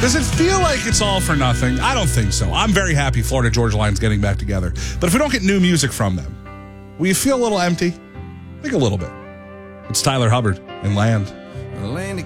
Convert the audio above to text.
Does it feel like it's all for nothing? I don't think so. I'm very happy Florida Georgia Line's getting back together. But if we don't get new music from them, will you feel a little empty? I think a little bit. It's Tyler Hubbard in Land.